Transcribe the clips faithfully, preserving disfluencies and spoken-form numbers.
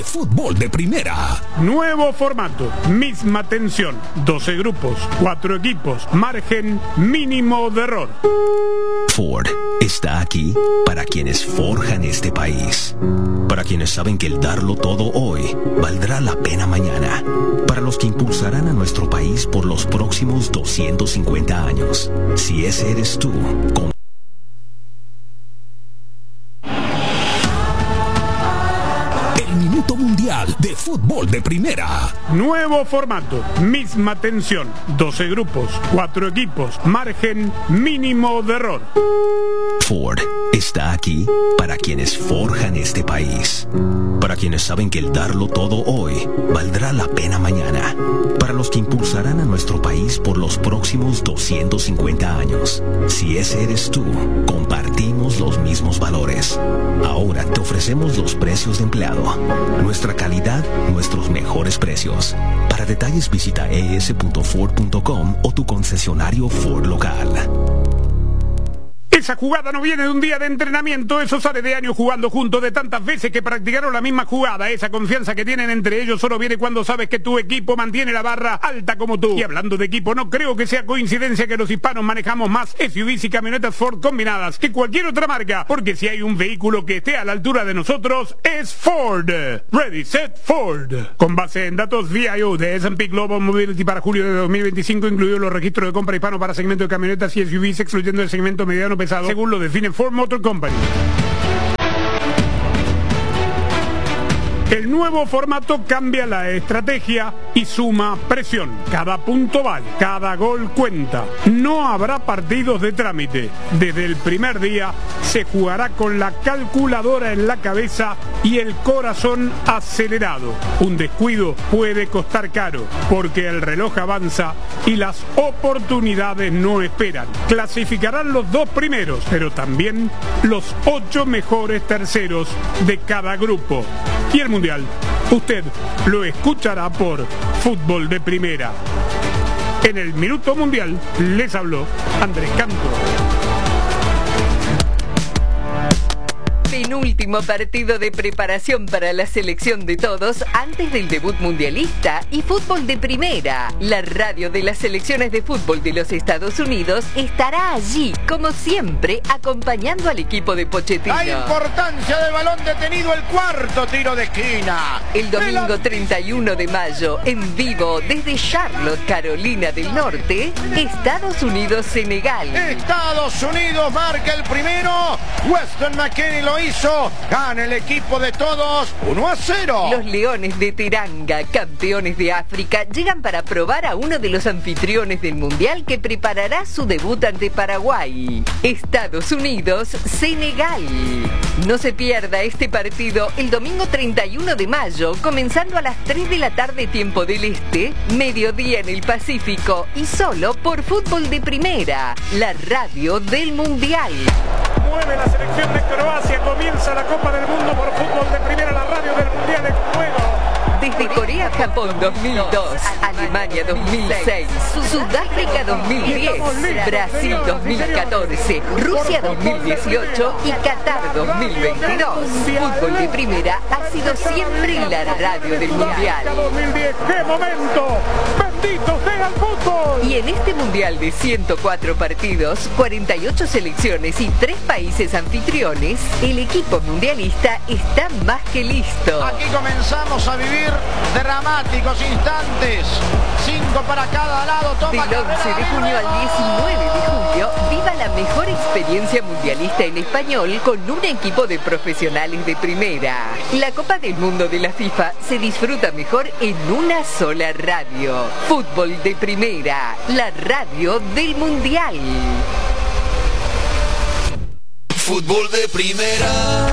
Fútbol de primera. Nuevo formato, misma tensión, doce grupos, cuatro equipos, margen mínimo de error. Ford está aquí para quienes forjan este país. Para quienes saben que el darlo todo hoy valdrá la pena mañana. Para los que impulsarán a nuestro país por los próximos doscientos cincuenta años. Si ese eres tú, con Mundial de Fútbol de Primera. Nuevo formato, misma tensión, doce grupos, cuatro equipos, margen mínimo de error. Ford está aquí para quienes forjan este país. Para quienes saben que el darlo todo hoy valdrá la pena mañana. Para los que impulsarán a nuestro país por los próximos doscientos cincuenta años. Si ese eres tú, compartimos los mismos valores. Ahora te ofrecemos los precios de empleado. Nuestra calidad, nuestros mejores precios. Para detalles visita e s punto ford punto com o tu concesionario Ford local. Esa jugada no viene de un día de entrenamiento, eso sale de años jugando juntos, de tantas veces que practicaron la misma jugada. Esa confianza que tienen entre ellos solo viene cuando sabes que tu equipo mantiene la barra alta como tú. Y hablando de equipo, no creo que sea coincidencia que los hispanos manejamos más S U Vs y camionetas Ford combinadas que cualquier otra marca, porque si hay un vehículo que esté a la altura de nosotros, es Ford. Ready, set, Ford. Con base en datos V I O de S and P Global Mobility para julio de dos mil veinticinco, incluidos los registros de compra hispano para segmento de camionetas y S U Vs, excluyendo el segmento mediano pesado, según lo define Ford Motor Company. El nuevo formato cambia la estrategia y suma presión. Cada punto vale, cada gol cuenta. No habrá partidos de trámite. Desde el primer día se jugará con la calculadora en la cabeza y el corazón acelerado. Un descuido puede costar caro, porque el reloj avanza y las oportunidades no esperan. Clasificarán los dos primeros, pero también los ocho mejores terceros de cada grupo. Y el Mundial, usted lo escuchará por Fútbol de Primera. En el Minuto Mundial les habló Andrés Canto. Penúltimo partido de preparación para la selección de todos antes del debut mundialista y Fútbol de Primera. La radio de las selecciones de fútbol de los Estados Unidos estará allí, como siempre, acompañando al equipo de Pochettino. La importancia del balón detenido, el cuarto tiro de esquina. El domingo treinta y uno de mayo, en vivo desde Charlotte, Carolina del Norte, Estados Unidos-Senegal. Estados Unidos marca el primero. Weston McKennie lo hizo, gana el equipo de todos, uno a cero. Los Leones de Teranga, campeones de África, llegan para probar a uno de los anfitriones del Mundial que preparará su debut ante Paraguay. Estados Unidos, Senegal. No se pierda este partido el domingo treinta y uno de mayo, comenzando a las tres de la tarde tiempo del Este, mediodía en el Pacífico y solo por Fútbol de Primera, la radio del Mundial. Mueve la selección de Croacia, comienza la Copa del Mundo por Fútbol de Primera, la radio del Mundial en juego. Desde Corea-Japón dos mil dos, Alemania dos mil seis, Sudáfrica dos mil diez, Brasil dos mil catorce, Rusia dos mil dieciocho y Qatar dos mil veintidós. Fútbol de Primera ha sido siempre la radio del Mundial. dos mil diez, ¡qué momento! ¡Bendito sea el fútbol! Y en este Mundial de ciento cuatro partidos, cuarenta y ocho selecciones y tres países anfitriones, el equipo mundialista está más que listo. Aquí comenzamos a vivir dramáticos instantes. Cinco para cada lado. Toma Del once de junio al diecinueve de julio, viva la mejor experiencia mundialista en español con un equipo de profesionales de primera. La Copa del Mundo de la FIFA se disfruta mejor en una sola radio. Fútbol de Primera, la radio del Mundial. Fútbol de Primera.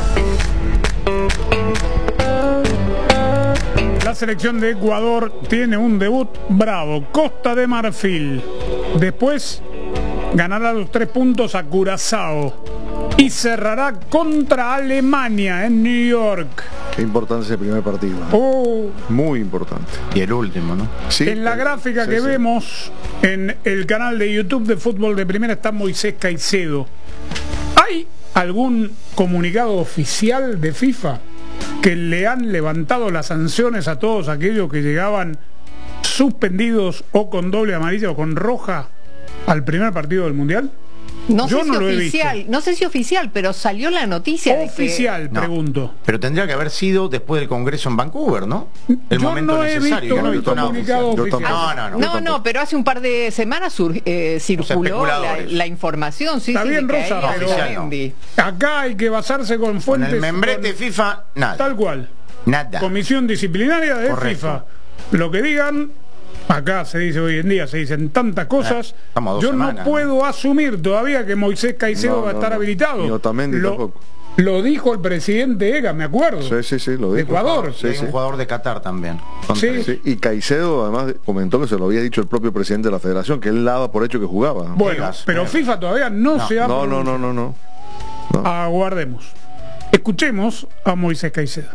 La selección de Ecuador tiene un debut bravo. Costa de Marfil. Después ganará los tres puntos a Curazao. Y cerrará contra Alemania en New York. Qué importante ese primer partido, ¿no? Oh. Muy importante. Y el último, ¿no? Sí, en la gráfica sí, que sí. vemos en el canal de YouTube de Fútbol de Primera está Moisés Caicedo. ¿Hay algún comunicado oficial de FIFA que le han levantado las sanciones a todos aquellos que llegaban suspendidos o con doble amarilla o con roja al primer partido del Mundial? No Yo sé si no lo he oficial, visto. no sé si oficial, pero salió la noticia Oficial, de que... No. pregunto. Pero tendría que haber sido después del Congreso en Vancouver, ¿no? El Yo momento no he necesario. visto Yo no he un visto nada comunicado oficial. oficial. No, no, no. No, no, pero hace un par de semanas sur, eh, circuló la, especuladores. la información. Sí, Está sí, bien, de que Rosa, ahí pero- había Mendy. Acá hay que basarse con Con fuentes. el membrete con- FIFA, nada. Tal cual. Nada. Comisión disciplinaria de Correcto. FIFA. Lo que digan, acá se dice hoy en día, se dicen tantas cosas. Eh, estamos a dos Yo semanas, no puedo asumir todavía que Moisés Caicedo No, va a no, estar no. habilitado. Ni Otamendi lo, tampoco. lo dijo el presidente Ega, me acuerdo. Sí, sí, sí, lo De dijo. Ecuador. Sí, Hay sí. un jugador de Qatar también. Son Sí. tres. Sí, y Caicedo además comentó que se lo había dicho el propio presidente de la federación, que él daba por hecho que jugaba. Bueno, Vegas, pero Vegas. FIFA todavía no, No. se ha No, no, pronunciado. no, no, no. no. Aguardemos. Escuchemos a Moisés Caicedo.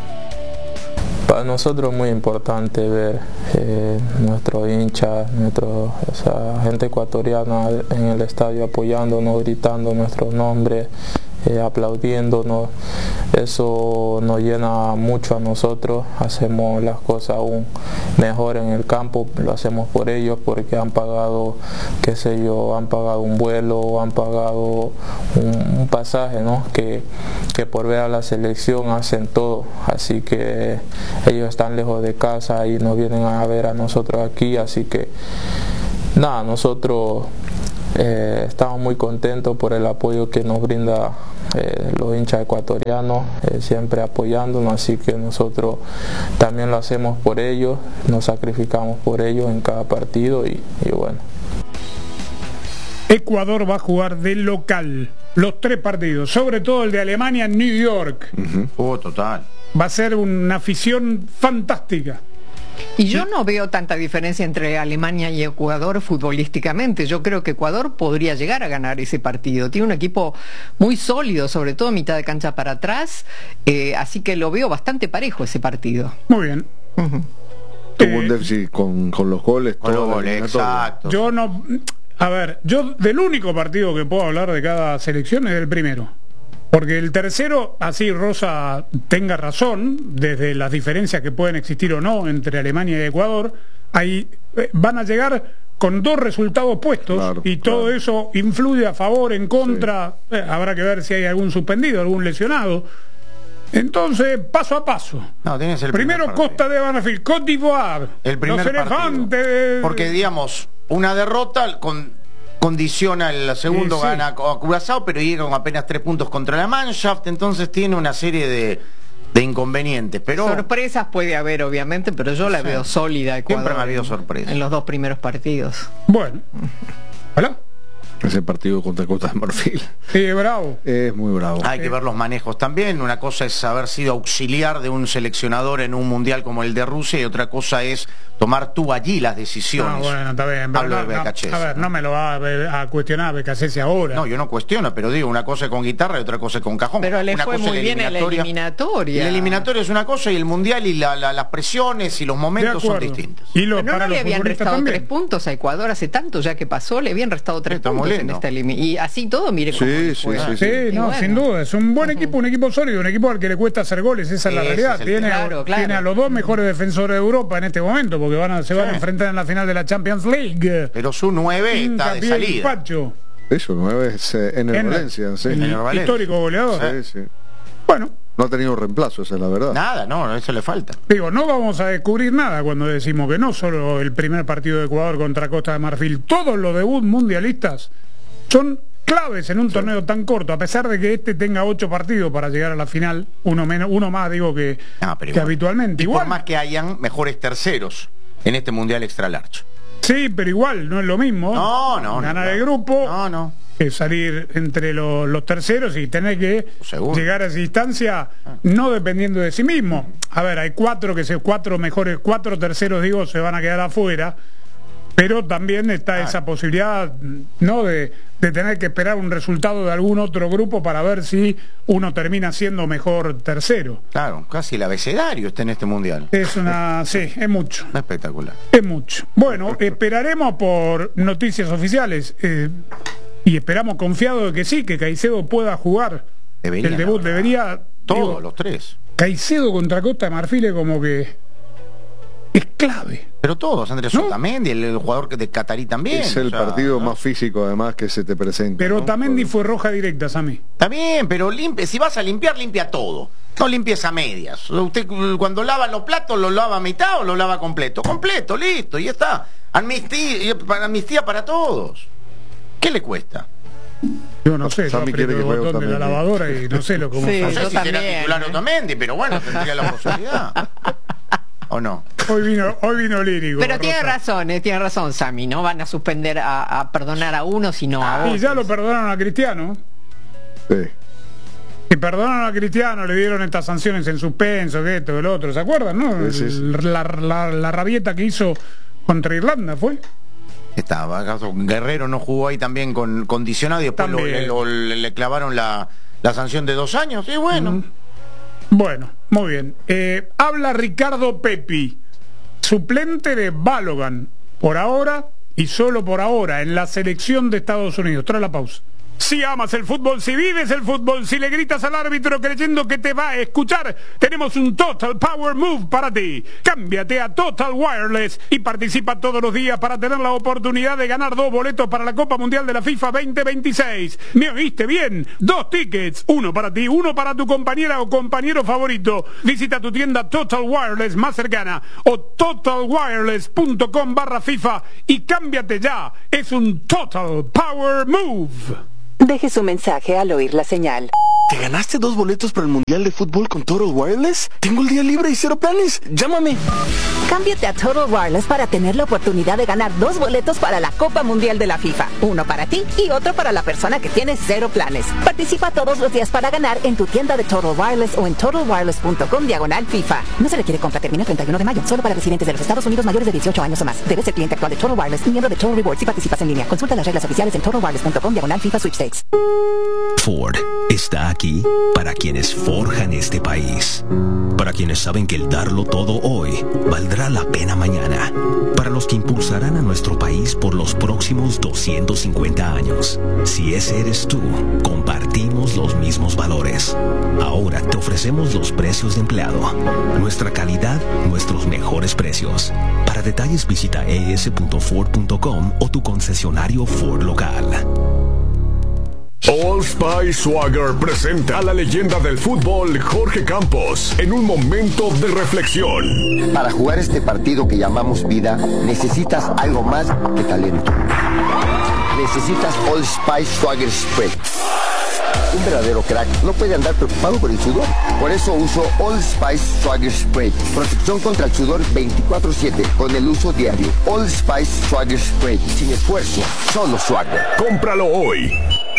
Para nosotros es muy importante ver eh, nuestros hinchas, nuestro, o sea, gente ecuatoriana en el estadio apoyándonos, gritando nuestros nombres, eh, aplaudiéndonos. Eso nos llena mucho a nosotros, hacemos las cosas aún mejor en el campo, lo hacemos por ellos porque han pagado, qué sé yo, han pagado un vuelo, han pagado un, un pasaje, ¿no? Que, que por ver a la selección hacen todo, así que ellos están lejos de casa y nos vienen a ver a nosotros aquí, así que nada, nosotros eh, estamos muy contentos por el apoyo que nos brinda eh, los hinchas ecuatorianos, eh, siempre apoyándonos, así que nosotros también lo hacemos por ellos, nos sacrificamos por ellos en cada partido y, y bueno. Ecuador va a jugar de local los tres partidos, sobre todo el de Alemania en New York. Oh, total. Va a ser una afición fantástica. Y yo no veo tanta diferencia entre Alemania y Ecuador futbolísticamente. Yo creo que Ecuador podría llegar a ganar ese partido. Tiene un equipo muy sólido, sobre todo mitad de cancha para atrás, eh, así que lo veo bastante parejo ese partido. Muy bien. Ujú. Tuvo Eh, un déficit con, con los goles. Con los toda la goles, eliminatoria. exacto. Yo no... A ver, yo del único partido que puedo hablar de cada selección es del primero. Porque el tercero, así Rosa tenga razón, desde las diferencias que pueden existir o no entre Alemania y Ecuador, ahí eh, van a llegar con dos resultados puestos, Claro, y todo claro. eso influye a favor, en contra, eh, habrá que ver si hay algún suspendido, algún lesionado. Entonces, paso a paso. No, tienes el Primero primer partido. Costa de Marfil, Côte d'Ivoire, El primer los partido. elefantes. Porque, digamos, una derrota con, condiciona el segundo, Sí, sí. gana a Curazao, pero llega con apenas tres puntos contra la Mannschaft, entonces tiene una serie de, de inconvenientes. Pero Sorpresas puede haber, obviamente, pero yo la Sí. veo sólida a Ecuador. Siempre ha habido en- sorpresas. En los dos primeros partidos. Bueno, ¿hola? Ese partido contra Costa de Marfil Sí, bravo. es muy bravo. hay que ver los manejos también. Una cosa es haber sido auxiliar de un seleccionador en un mundial como el de Rusia y otra cosa es tomar tú allí las decisiones. Ah, bueno, está bien. pero Hablo no, de no, Becachese. a ver, no me lo va a, a cuestionar Becachese ahora. No, yo no cuestiono, pero digo, una cosa es con guitarra y otra cosa es con cajón. Pero le Una fue cosa es muy bien en la eliminatoria. La eliminatoria es una cosa y el mundial y la- la- las presiones y los De momentos son acuerdo. distintos. Y lo, Pero no, para no le los habían futbolistas restado también. tres puntos a Ecuador hace tanto ya que pasó, le habían restado tres Está puntos en moliendo. esta eliminación. Y así todo, mire cómo Sí, le sí, fue. sí, Sí, Y no, bueno. sin duda. Es un buen equipo, un equipo sólido, un equipo al que le cuesta hacer goles. Esa es la Ese realidad. es el Tiene, tema. Claro, claro. tiene a los dos mejores defensores de Europa en este momento, porque van a, se van a Sí. enfrentar en la final de la Champions League. Pero su nueve está de Hincapié y salida. Pacho, Eso, nueve es eh, en el en la- Valencia, sí. el En el Valencia. histórico goleador. Sí, sí. Bueno, No ha tenido reemplazo, esa es la verdad. Nada, no, eso le falta. digo, no vamos a descubrir nada cuando decimos que no solo el primer partido de Ecuador contra Costa de Marfil, todos los debuts mundialistas son claves en un torneo tan corto, a pesar de que este tenga ocho partidos para llegar a la final, uno menos, uno más digo que, Ah, pero que igual. habitualmente. Y por Igual, más que hayan mejores terceros en este mundial extra large. sí, pero igual no es lo mismo No, no, ganar no. el grupo No, no. que salir entre lo- los terceros y tener que Seguro. llegar a esa instancia no dependiendo de sí mismo. A ver, hay cuatro que se cuatro mejores, cuatro terceros digo se van a quedar afuera, pero también está esa posibilidad, no de, de tener que esperar un resultado de algún otro grupo para ver si uno termina siendo mejor tercero. Claro, casi el abecedario está en este mundial. Es una, sí, es mucho. Espectacular. Es mucho. Bueno, esperaremos por noticias oficiales eh, y esperamos confiado de que sí, que Caicedo pueda jugar. Deberían, el debut la verdad. debería... Todos digo, los tres. Caicedo contra Costa de Marfil es como que es clave. Pero todos, Andrés ¿No? Otamendi, el, el jugador de Catarí también. Es el o sea, partido ¿no? más físico además que se te presenta. Pero ¿no? Otamendi fue roja directa, Sammy. Está bien, pero limpia, si vas a limpiar, limpia todo. No limpies a medias. Usted cuando lava los platos, ¿lo lava a mitad o lo lava completo? Completo, listo, y ya está. Amnistía, amnistía para todos. ¿Qué le cuesta? Yo no sé, yo Sammy aprieto quiere el que juegue botón de la Otamendi. lavadora y no sé lo cómo Sí. No funciona. sé yo si será también, titular ¿eh? Otamendi, pero bueno, tendría la posibilidad. ¿O no? Hoy vino, hoy vino lírico. Pero tiene Rosa. razón, eh, tiene razón, Sammy. No van a suspender a, a perdonar a uno, sino a Y otros. ya lo perdonaron a Cristiano. Sí. Y perdonaron a Cristiano, le dieron estas sanciones en suspenso, que esto, que lo otro. ¿Se acuerdan, no? Sí, sí, sí. La, la, la rabieta que hizo contra Irlanda fue. Estaba, acaso Guerrero no jugó ahí también con condicionado y después lo- También. le, lo- le clavaron la, la sanción de dos años. Y bueno, Mm. Bueno, muy bien. Eh, habla Ricardo Pepi, suplente de Balogan, por ahora y solo por ahora, en la selección de Estados Unidos. Trae la pausa. Si amas el fútbol, si vives el fútbol, si le gritas al árbitro creyendo que te va a escuchar, tenemos un Total Power Move para ti. Cámbiate a Total Wireless y participa todos los días para tener la oportunidad de ganar dos boletos para la Copa Mundial de la FIFA veinte veintiséis. ¿Me oíste bien? Dos tickets, uno para ti, uno para tu compañera o compañero favorito. Visita tu tienda Total Wireless más cercana o totalwireless.com barra FIFA y cámbiate ya. Es un Total Power Move. Deje su mensaje al oír la señal. ¿Te ganaste dos boletos para el Mundial de Fútbol con Total Wireless? Tengo el día libre y cero planes. Llámame. Cámbiate a Total Wireless para tener la oportunidad de ganar dos boletos para la Copa Mundial de la FIFA. Uno para ti y otro para la persona que tiene cero planes. Participa todos los días para ganar en tu tienda de Total Wireless o en totalwireless.com diagonal FIFA. No se requiere compra, termina el treinta y uno de mayo. Solo para residentes de los Estados Unidos mayores de dieciocho años o más. Debes ser cliente actual de Total Wireless y miembro de Total Rewards si participas en línea. Consulta las reglas oficiales en totalwireless.com diagonal FIFA Sweepstakes. Ford está aquí para quienes forjan este país. Para quienes saben que el darlo todo hoy valdrá la pena mañana. Para los que impulsarán a nuestro país por los próximos doscientos cincuenta años. Si ese eres tú, compartimos los mismos valores. Ahora te ofrecemos los precios de empleado. Nuestra calidad, nuestros mejores precios. Para detalles visita e s punto ford punto com o tu concesionario Ford local. Old Spice Swagger presenta a la leyenda del fútbol Jorge Campos en un momento de reflexión. Para jugar este partido que llamamos vida, necesitas algo más que talento. Necesitas Old Spice Swagger Spray. Un verdadero crack no puede andar preocupado por el sudor. Por eso uso Old Spice Swagger Spray. Protección contra el sudor veinticuatro siete con el uso diario. Old Spice Swagger Spray. Sin esfuerzo, solo Swagger. Cómpralo hoy.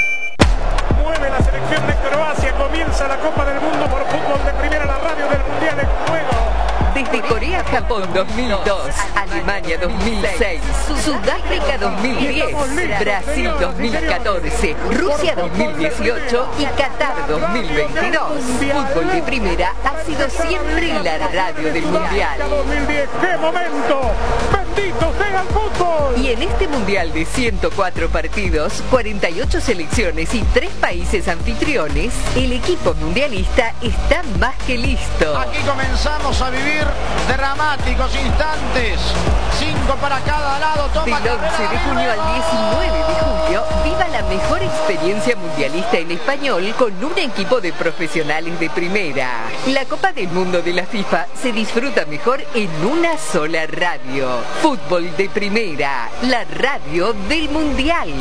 Mueve la selección de Croacia, comienza la Copa del Mundo por fútbol de primera, la radio del Mundial en juego. Desde Corea-Japón dos mil dos, Alemania dos mil seis, Sudáfrica dos mil diez, Brasil dos mil catorce, Rusia dos mil dieciocho y Qatar dos mil veintidós. Fútbol de primera ha sido siempre la radio del Mundial. dos mil diez, ¡qué momento! ¡Bendito sea el fútbol! Y en este Mundial de ciento cuatro partidos, cuarenta y ocho selecciones y tres países anfitriones, el equipo mundialista está más que listo. Aquí comenzamos a vivir dramáticos instantes. Cinco para cada lado. Toma Del once de junio al diecinueve de julio, viva la mejor experiencia mundialista en español con un equipo de profesionales de primera. La Copa del Mundo de la FIFA se disfruta mejor en una sola radio. Fútbol de primera, la radio del Mundial.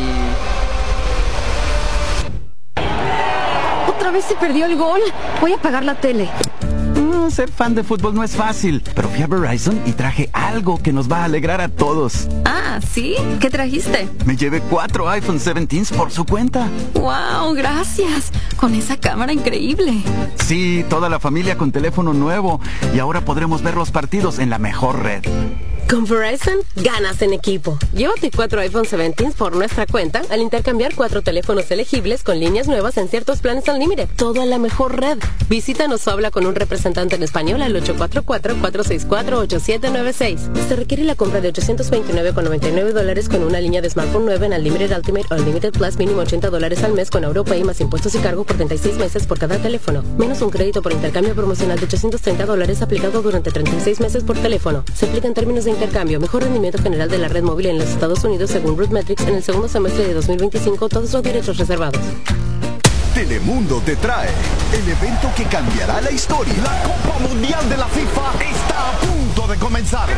¿Otra vez se perdió el gol? Voy a apagar la tele. Mm, ser fan de fútbol no es fácil, pero fui a Verizon y traje algo que nos va a alegrar a todos. Ah, ¿sí? ¿Qué trajiste? Me llevé cuatro iPhone diecisiete por su cuenta. ¡Wow! Gracias. Con esa cámara increíble. Sí, toda la familia con teléfono nuevo y ahora podremos ver los partidos en la mejor red. Con Verizon, ganas en equipo. Llévate cuatro iPhone diecisiete por nuestra cuenta al intercambiar cuatro teléfonos elegibles con líneas nuevas en ciertos planes Unlimited. Todo a la mejor red. Visítanos o habla con un representante en español al ocho cuatro cuatro, cuatro seis cuatro, ocho siete nueve seis. Se requiere la compra de ochocientos veintinueve con noventa y nueve dólares con una línea de smartphone nueva en Unlimited Ultimate o Unlimited Plus, mínimo ochenta dólares al mes con AuroPay más impuestos y cargo por treinta y seis meses por cada teléfono. Menos un crédito por intercambio promocional de ochocientos treinta dólares aplicado durante treinta y seis meses por teléfono. Se aplica en términos de intercambio. Mejor rendimiento general de la red móvil en los Estados Unidos según RootMetrics en el segundo semestre de dos mil veinticinco. Todos los derechos reservados. Telemundo te trae el evento que cambiará la historia. La Copa Mundial de la FIFA está a punto de comenzar.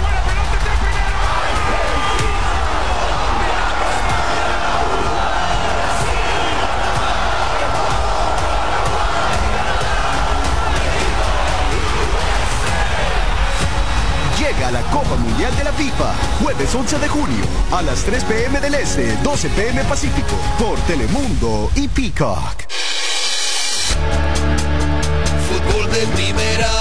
Llega la Copa Mundial de la FIFA, jueves once de junio, a las tres p m del Este, doce p m Pacífico, por Telemundo y Peacock. Fútbol de primera.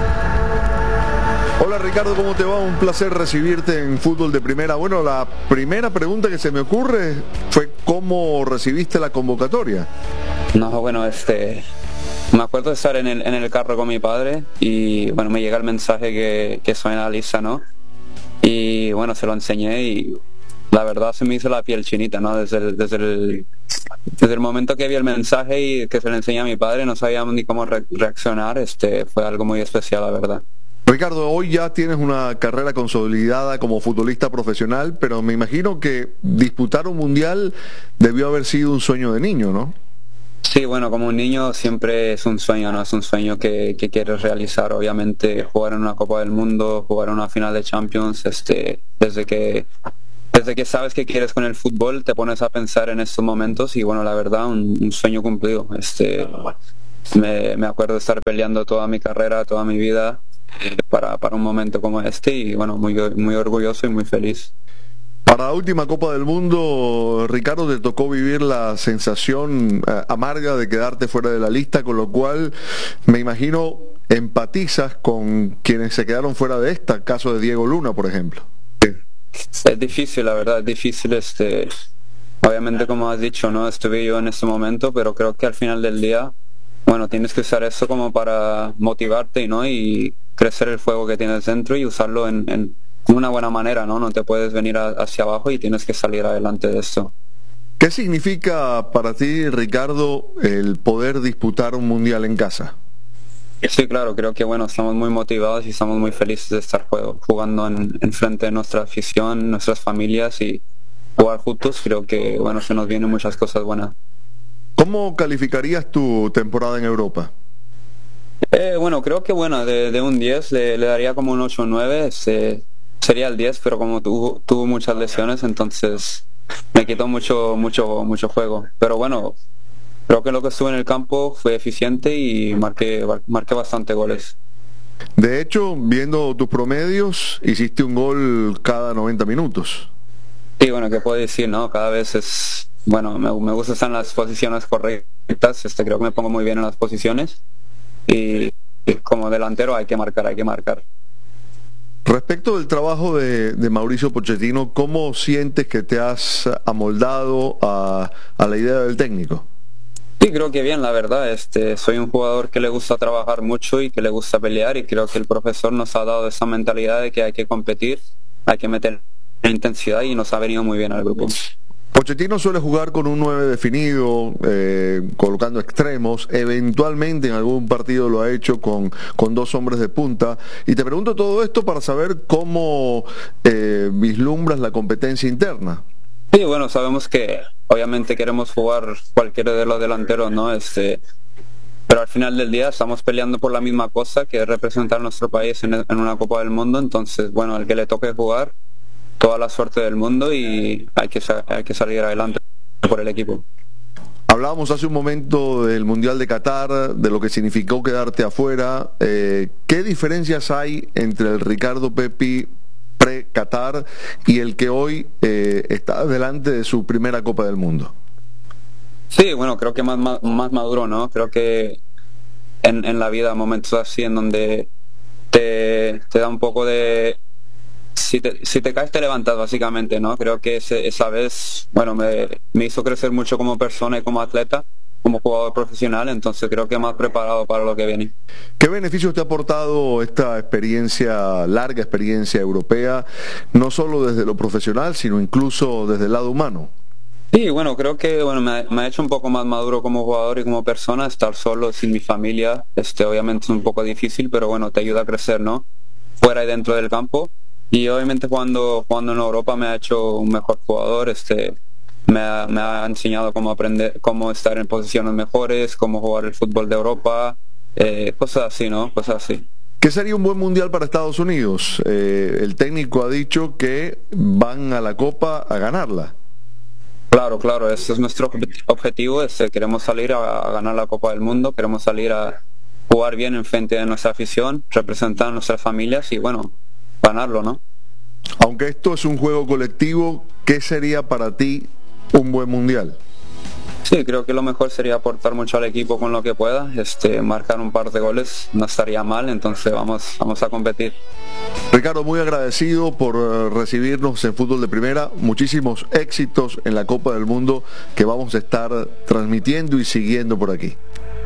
Hola Ricardo, ¿cómo te va? Un placer recibirte en Fútbol de Primera. Bueno, la primera pregunta que se me ocurre fue ¿cómo recibiste la convocatoria? No, bueno, este... me acuerdo de estar en el, en el carro con mi padre y bueno, me llega el mensaje que, que soy en la lista, ¿no? Y bueno, se lo enseñé y la verdad se me hizo la piel chinita, ¿no? Desde el, desde el, desde el momento que vi el mensaje y que se lo enseñé a mi padre, no sabíamos ni cómo re- reaccionar, este, fue algo muy especial, la verdad. Ricardo, hoy ya tienes una carrera consolidada como futbolista profesional, pero me imagino que disputar un mundial debió haber sido un sueño de niño, ¿no? Sí, bueno, como un niño siempre es un sueño, ¿no? Es un sueño que, que quieres realizar, obviamente, jugar en una Copa del Mundo, jugar en una final de Champions, este, desde que desde que sabes que quieres con el fútbol, te pones a pensar en estos momentos y bueno, la verdad, un, un sueño cumplido. Este, me, me acuerdo de estar peleando toda mi carrera, toda mi vida eh, para, para un momento como este y bueno, muy, muy orgulloso y muy feliz. Para la última Copa del Mundo, Ricardo, te tocó vivir la sensación eh, amarga de quedarte fuera de la lista, con lo cual me imagino empatizas con quienes se quedaron fuera de esta, caso de Diego Luna, por ejemplo. Es difícil, la verdad, es difícil, este, obviamente como has dicho, no estuve yo en este momento, pero creo que al final del día, bueno, tienes que usar eso como para motivarte, ¿no? Y crecer el fuego que tienes dentro y usarlo en, en una buena manera, ¿no? No te puedes venir a, hacia abajo y tienes que salir adelante de esto. ¿Qué significa para ti, Ricardo, el poder disputar un mundial en casa? Sí, claro, creo que bueno, estamos muy motivados y estamos muy felices de estar jugando en, en frente de nuestra afición, nuestras familias y jugar juntos. Creo que bueno, se nos vienen muchas cosas buenas. ¿Cómo calificarías tu temporada en Europa? Eh, bueno, creo que bueno, de, de un diez le, le daría como un ocho o nueve, este, sería el diez, pero como tuvo, tuvo muchas lesiones, entonces me quitó mucho, mucho, mucho juego. Pero bueno, creo que lo que estuve en el campo fue eficiente y marqué, marqué bastante goles. De hecho, viendo tus promedios, hiciste un gol cada noventa minutos. Sí, bueno, ¿qué puedo decir, no? Cada vez es, bueno, me, me gusta estar en las posiciones correctas, este, creo que me pongo muy bien en las posiciones y, y como delantero hay que marcar, hay que marcar. Respecto del trabajo de, de Mauricio Pochettino, ¿cómo sientes que te has amoldado a, a la idea del técnico? Sí, creo que bien, la verdad. Este, soy un jugador que le gusta trabajar mucho y que le gusta pelear y creo que el profesor nos ha dado esa mentalidad de que hay que competir, hay que meter intensidad y nos ha venido muy bien al grupo. Pochettino suele jugar con un nueve definido, eh, colocando extremos, eventualmente en algún partido lo ha hecho con, con dos hombres de punta, y te pregunto todo esto para saber cómo eh, vislumbras la competencia interna. Sí, bueno, sabemos que obviamente queremos jugar cualquiera de los delanteros, ¿no? Este, pero al final del día estamos peleando por la misma cosa, que es representar a nuestro país en, en una Copa del Mundo, entonces, bueno, al que le toque jugar, toda la suerte del mundo y hay que, hay que salir adelante por el equipo. Hablábamos hace un momento del Mundial de Qatar, de lo que significó quedarte afuera. Eh, ¿Qué diferencias hay entre el Ricardo Pepi pre-Qatar y el que hoy eh, está delante de su primera Copa del Mundo? Sí, bueno, creo que más, más, más maduro, ¿no? Creo que en, en la vida momentos así en donde te, te da un poco de... Sí, si te, si te caes te levantas básicamente, ¿no? Creo que ese, esa vez, bueno, me, me hizo crecer mucho como persona y como atleta, como jugador profesional, entonces creo que más preparado para lo que viene. ¿Qué beneficios te ha aportado esta experiencia, larga experiencia europea, no solo desde lo profesional, sino incluso desde el lado humano? Sí, bueno, creo que bueno me, me ha hecho un poco más maduro como jugador y como persona. Estar solo sin mi familia, este, obviamente es un poco difícil, pero bueno, te ayuda a crecer, ¿no? Fuera y dentro del campo. Y obviamente cuando jugando en Europa me ha hecho un mejor jugador, este, me ha, me ha enseñado cómo aprender, cómo estar en posiciones mejores, cómo jugar el fútbol de Europa, eh, cosas así, ¿no? Cosas así. ¿Qué sería un buen mundial para Estados Unidos? Eh, el técnico ha dicho que van a la Copa a ganarla. Claro, claro, ese es nuestro objetivo, este, queremos salir a, a ganar la Copa del Mundo, queremos salir a jugar bien en frente de nuestra afición, representar a nuestras familias y bueno, ganarlo, ¿no? Aunque esto es un juego colectivo, ¿qué sería para ti un buen mundial? Sí, creo que lo mejor sería aportar mucho al equipo con lo que pueda, este, marcar un par de goles no estaría mal, entonces vamos, vamos a competir. Ricardo, muy agradecido por recibirnos en Fútbol de Primera, muchísimos éxitos en la Copa del Mundo que vamos a estar transmitiendo y siguiendo por aquí.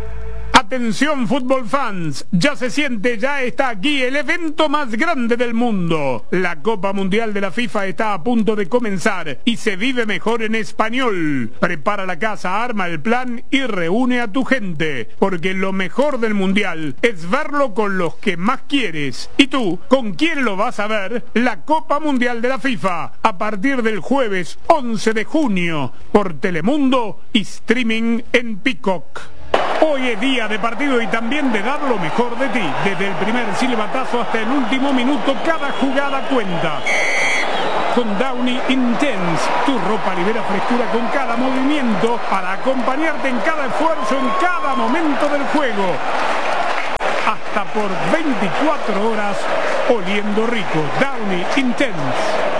Atención fútbol fans, ya se siente, ya está aquí el evento más grande del mundo. La Copa Mundial de la FIFA está a punto de comenzar y se vive mejor en español. Prepara la casa, arma el plan y reúne a tu gente, porque lo mejor del Mundial es verlo con los que más quieres. ¿Y tú, con quién lo vas a ver? La Copa Mundial de la FIFA, a partir del jueves once de junio, por Telemundo y streaming en Peacock. Hoy es día de partido y también de dar lo mejor de ti. Desde el primer silbatazo hasta el último minuto, cada jugada cuenta. Con Downy Intense, tu ropa libera frescura con cada movimiento para acompañarte en cada esfuerzo, en cada momento del juego. Hasta por veinticuatro horas oliendo rico. Downy Intense.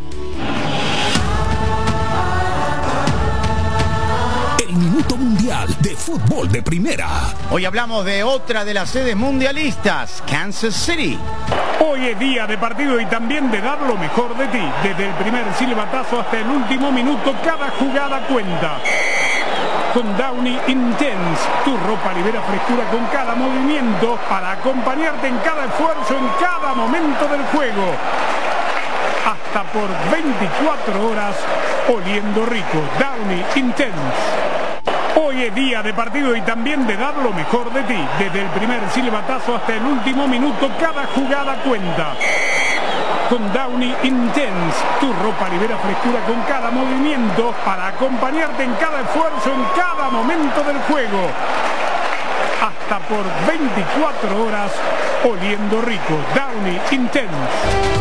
Minuto Mundial de Fútbol de Primera. Hoy hablamos de otra de las sedes mundialistas, Kansas City. Hoy es día de partido y también de dar lo mejor de ti. Desde el primer silbatazo hasta el último minuto, cada jugada cuenta. Con Downy Intense, tu ropa libera frescura con cada movimiento para acompañarte en cada esfuerzo, en cada momento del juego. Hasta por veinticuatro horas oliendo rico. Downy Intense. Hoy es día de partido y también de dar lo mejor de ti. Desde el primer silbatazo hasta el último minuto, cada jugada cuenta. Con Downy Intense, tu ropa libera frescura con cada movimiento para acompañarte en cada esfuerzo, en cada momento del juego. Hasta por veinticuatro horas oliendo rico. Downy Intense.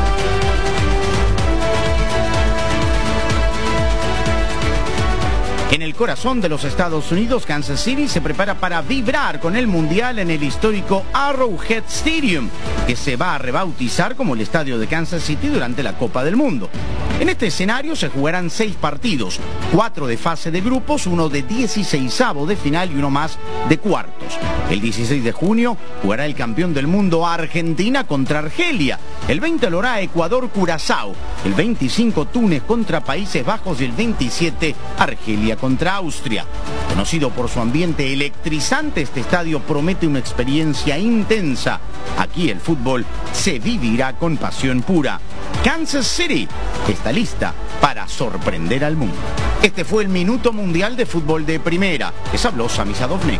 En el corazón de los Estados Unidos, Kansas City se prepara para vibrar con el Mundial en el histórico Arrowhead Stadium, que se va a rebautizar como el estadio de Kansas City durante la Copa del Mundo. En este escenario se jugarán seis partidos, cuatro de fase de grupos, uno de dieciseisavo de final y uno más de cuartos. El dieciséis de junio jugará el campeón del mundo Argentina contra Argelia. El veinte lo hará Ecuador-Curazao. El veinticinco Túnez contra Países Bajos y el veintisiete Argelia contra Austria. Conocido por su ambiente electrizante, este estadio promete una experiencia intensa. Aquí el fútbol se vivirá con pasión pura. Kansas City está lista para sorprender al mundo. Este fue el Minuto Mundial de Fútbol de Primera. Les habló Sami Sadovnik.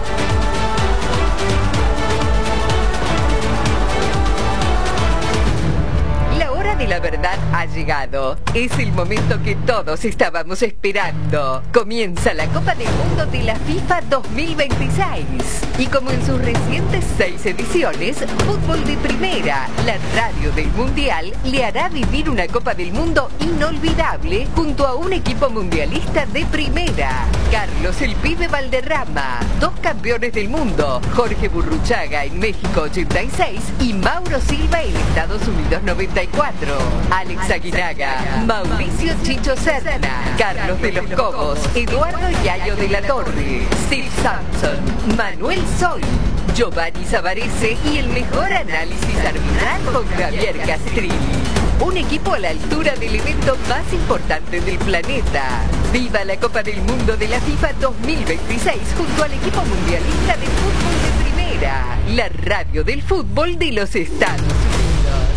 Y la verdad ha llegado. Es el momento que todos estábamos esperando. Comienza la Copa del Mundo de la FIFA dos mil veintiséis. Y como en sus recientes seis ediciones, Fútbol de Primera, la radio del Mundial, le hará vivir una Copa del Mundo inolvidable junto a un equipo mundialista de primera. Carlos el Pibe Valderrama, dos campeones del mundo, Jorge Burruchaga en México ochenta y seis y Mauro Silva en Estados Unidos noventa y cuatro. Alex Aguinaga, Mauricio Chicho Serna, Carlos de los Cobos, Eduardo Yayo de la Torre, Steve Sampson, Manuel Sol, Giovanni Savarese y el mejor análisis arbitral con Javier Castrilli. Un equipo a la altura del evento más importante del planeta. ¡Viva la Copa del Mundo de la FIFA dos mil veintiséis junto al equipo mundialista de fútbol de primera! La radio del fútbol de los Estados Unidos.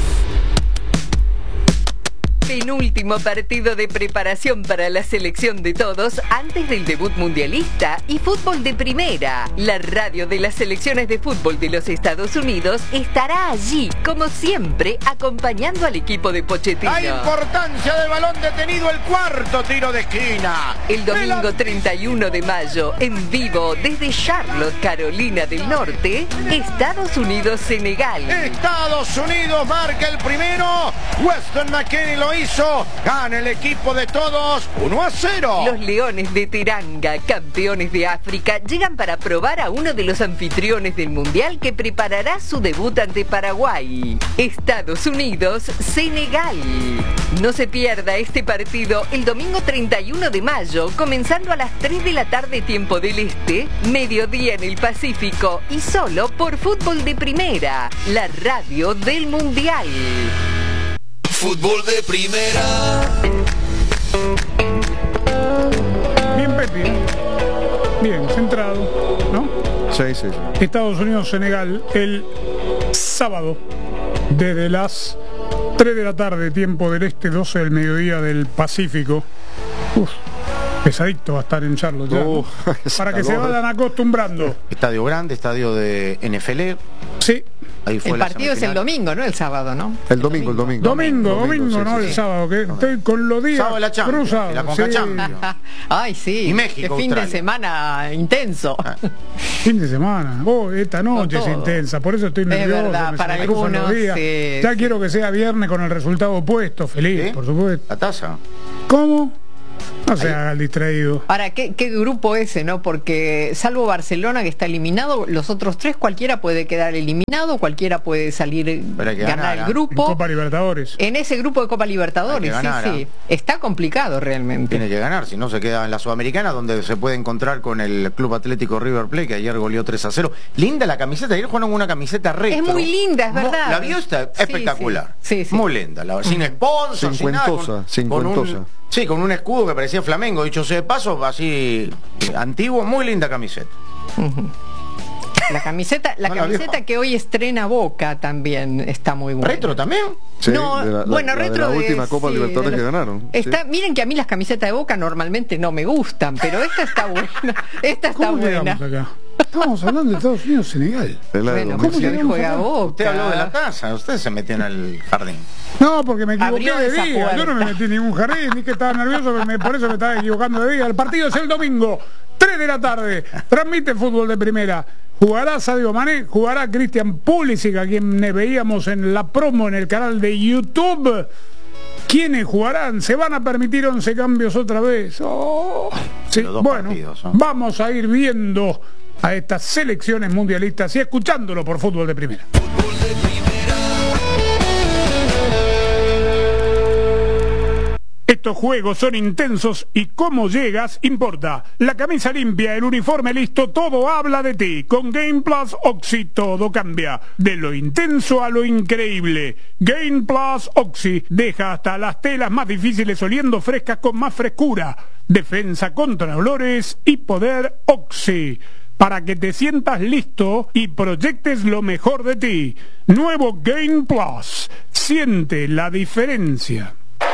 Penúltimo partido de preparación para la selección de todos antes del debut mundialista y fútbol de primera. La radio de las selecciones de fútbol de los Estados Unidos estará allí, como siempre, acompañando al equipo de Pochettino. La importancia del balón detenido, el cuarto tiro de esquina. El domingo treinta y uno de mayo, en vivo desde Charlotte, Carolina del Norte, Estados Unidos-Senegal. Estados Unidos marca el primero. Weston McKennie lo hizo, gana el equipo de todos uno a cero. Los Leones de Teranga, campeones de África, llegan para probar a uno de los anfitriones del Mundial que preparará su debut ante Paraguay. Estados Unidos, Senegal. No se pierda este partido el domingo treinta y uno de mayo, comenzando a las tres de la tarde tiempo del Este, mediodía en el Pacífico y solo por Fútbol de Primera, la radio del Mundial. Fútbol de primera. Bien, Pepe. Bien, centrado, ¿no? Sí, sí, sí. Estados Unidos-Senegal el sábado, desde las tres de la tarde, tiempo del Este, doce del mediodía del Pacífico. Uf, pesadito va a estar en Charlotte ya, uh, ¿no? Para que se vayan acostumbrando. Estadio grande, estadio de N F L. Sí. Ahí fue el partido es el domingo, no el sábado, ¿no? El domingo, el domingo. Domingo, domingo, domingo, no sí, el sí. sábado, que estoy con los días sábado la Champions, cruzados. la Conca Sí. Champions. Ay, sí. Y México, Qué fin Australia. de semana intenso. Ah. Fin de semana. Oh, esta noche es intensa, por eso estoy nervioso. verdad, me- para se me cruzan los algunos, días. sí, Ya sí. quiero que sea viernes con el resultado opuesto, feliz, ¿Sí? por supuesto. La taza. ¿Cómo? No se haga el distraído. Ahora, ¿qué, qué grupo ese, no? Porque salvo Barcelona, que está eliminado, los otros tres, cualquiera puede quedar eliminado, cualquiera puede salir, Pero hay que ganar ganar, el ¿eh? grupo. En Copa Libertadores. En ese grupo de Copa Libertadores, Hay que ganar, sí, sí. ¿eh? Está complicado realmente. Tiene que ganar, si no se queda en la Sudamericana, donde se puede encontrar con el Club Atlético River Plate, que ayer goleó tres a cero. Linda la camiseta, ayer jugaron una camiseta retro. Es muy linda, es Mo- verdad. ¿La vio? Está Sí, espectacular. sí. Sí, sí. Muy linda, la, sin sponsor, sin nada. Cincuentosa, con- cincuentosa. con un- Sí, con un escudo que parecía Flamengo, dicho sea de paso, así eh, antiguo, muy linda camiseta. La camiseta, la No la camiseta vio. que hoy estrena Boca también está muy buena. ¿Retro también? Sí, No, de la- la- bueno, la de retro la de- última Copa sí, Libertadores de que los- ganaron. Está, sí. miren que a mí las camisetas de Boca normalmente no me gustan, pero esta está buena. Esta está ¿Cómo buena. llegamos acá? Estamos hablando de Estados Unidos-Senegal. Es la de Bueno, dos mil ¿cómo cinco. que hoy juega Boca? Usted habló de la taza, usted se metió en el jardín. No, porque me equivoqué Abrió de esa día. Yo no me puerta. metí en ningún jardín, ni que estaba nervioso, que me- por eso me estaba equivocando de día. El partido es el domingo, tres de la tarde. Transmite fútbol de primera. Jugará Sadio Mané, jugará Christian Pulisic, a quien veíamos en la promo en el canal de YouTube. ¿Quiénes jugarán? ¿Se van a permitir once cambios otra vez? Oh, sí, Los dos bueno, partidos, ¿no? vamos a ir viendo a estas selecciones mundialistas y escuchándolo por fútbol de primera. Estos juegos son intensos y cómo llegas importa. La camisa limpia, el uniforme listo, todo habla de ti. Con Game Plus Oxy todo cambia. De lo intenso a lo increíble. Game Plus Oxy deja hasta las telas más difíciles oliendo frescas con más frescura. Defensa contra olores y poder Oxy. Para que te sientas listo y proyectes lo mejor de ti. Nuevo Game Plus. Siente la diferencia.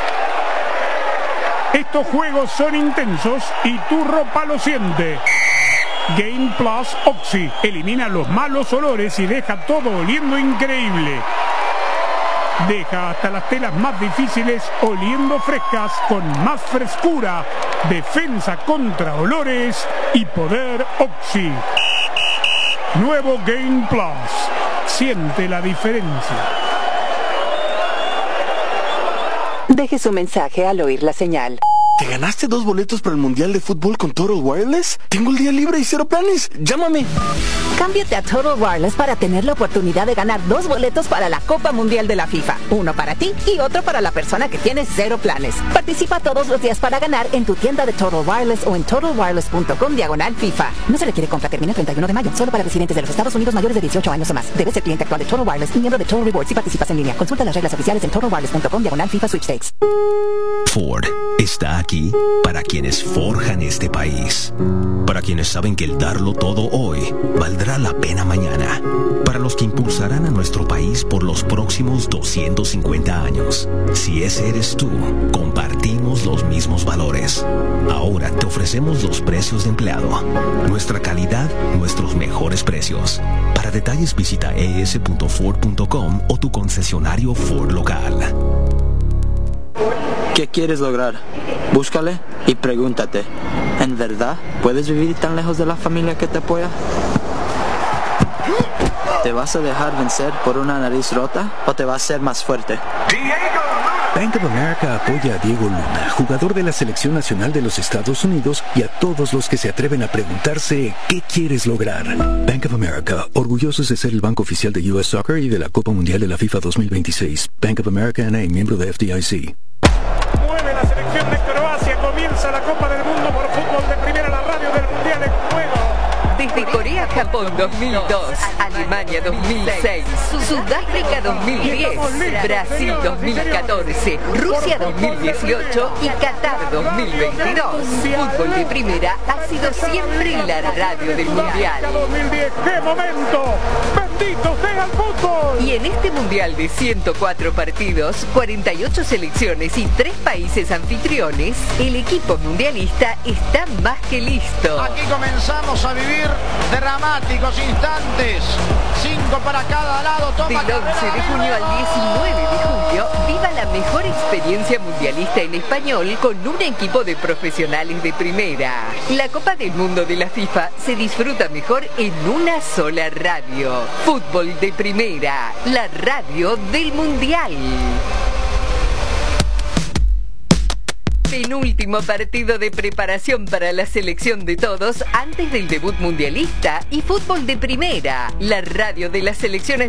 Estos juegos son intensos y tu ropa lo siente. Game Plus Oxy elimina los malos olores y deja todo oliendo increíble. Deja hasta las telas más difíciles oliendo frescas con más frescura, defensa contra olores y poder Oxy. Nuevo Game Plus. Siente la diferencia. Deje su mensaje al oír la señal. ¿Te ganaste dos boletos para el Mundial de Fútbol con Total Wireless? Tengo el día libre y cero planes. Llámame. Cámbiate a Total Wireless para tener la oportunidad de ganar dos boletos para la Copa Mundial de la FIFA. Uno para ti y otro para la persona que tiene cero planes. Participa todos los días para ganar en tu tienda de Total Wireless o en total wireless punto com diagonal FIFA. No se requiere compra, termina el treinta y uno de mayo. Solo para residentes de los Estados Unidos mayores de dieciocho años o más. Debes ser cliente actual de Total Wireless y miembro de Total Rewards si participas en línea. Consulta las reglas oficiales en total wireless punto com diagonal FIFA Sweepstakes. Ford está aquí para quienes forjan este país. Para quienes saben que el darlo todo hoy valdrá la pena mañana. Para los que impulsarán a nuestro país por los próximos doscientos cincuenta años. Si ese eres tú, compartimos los mismos valores. Ahora te ofrecemos los precios de empleado. Nuestra calidad, nuestros mejores precios. Para detalles visita e s punto ford punto com o tu concesionario Ford local. ¿Qué quieres lograr? Búscale y pregúntate, ¿en verdad puedes vivir tan lejos de la familia que te apoya? ¿Te vas a dejar vencer por una nariz rota o te vas a ser más fuerte? Bank of America apoya a Diego Luna, jugador de la Selección Nacional de los Estados Unidos, y a todos los que se atreven a preguntarse ¿qué quieres lograr? Bank of America, orgullosos de ser el banco oficial de U S Soccer y de la Copa Mundial de la FIFA dos mil veintiséis. Bank of America N A, miembro de F D I C. Mueve la selección de Croacia, comienza la Copa del Mundo por fútbol de primera, la radio del Mundial en juego. Desde Corea-Japón dos mil dos, Alemania dos mil seis, Sudáfrica dos mil diez, Brasil dos mil catorce, Rusia dos mil dieciocho y Qatar dos mil veintidós. Fútbol de primera ha sido siempre la radio del Mundial. dos mil diez, ¡qué momento! ¡Bendito sea el fútbol! Y en este Mundial de ciento cuatro partidos, cuarenta y ocho selecciones y tres países anfitriones, el equipo mundialista está más que listo. Aquí comenzamos a vivir dramáticos instantes. Cinco para cada lado. Toma Del once de junio al diecinueve de julio, viva la mejor experiencia mundialista en español con un equipo de profesionales de primera. La Copa del Mundo de la FIFA se disfruta mejor en una sola radio. Fútbol de primera, la radio del Mundial. Penúltimo partido de preparación para la selección de todos antes del debut mundialista y fútbol de primera, la radio de las selecciones